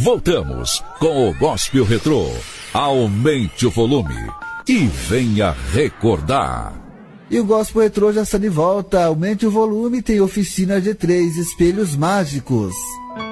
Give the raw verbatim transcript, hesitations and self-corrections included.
Voltamos com o Gospel Retrô. Aumente o volume e venha recordar. E o Gospel Retrô já está de volta. Aumente o volume, tem oficina G três, espelhos mágicos.